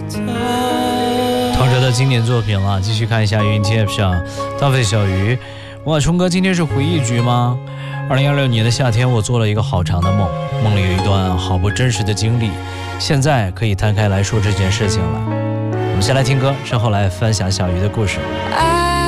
陶喆的经典作品了，继续看一下云 TF 上大飞小鱼。哇，冲哥，今天是回忆局吗？2016年的夏天，我做了一个好长的梦，梦里有一段好不真实的经历，现在可以摊开来说这件事情了。我们先来听歌，之后来分享小鱼的故事。